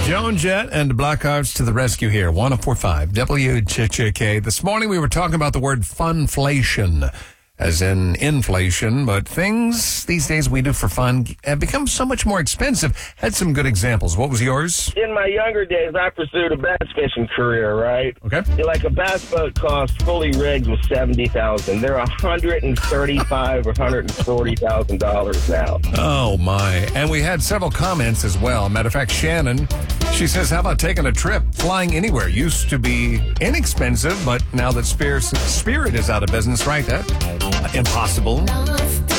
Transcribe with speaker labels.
Speaker 1: Joan Jett and Blackhearts to the rescue here. 104.5 WCHK. This morning we were talking about the word funflation, as in inflation, but things these days we do for fun have become so much more expensive. Had some good examples. What was yours?
Speaker 2: In my younger days, I pursued a bass fishing career, right?
Speaker 1: Okay.
Speaker 2: Like a bass boat cost fully rigged was $70,000. They're $135,000 or $140,000 now.
Speaker 1: Oh, my. And we had several comments as well. Matter of fact, Shannon, she says, how about taking a trip? Flying anywhere used to be inexpensive, but now that Spirit is out of business, right? That's impossible.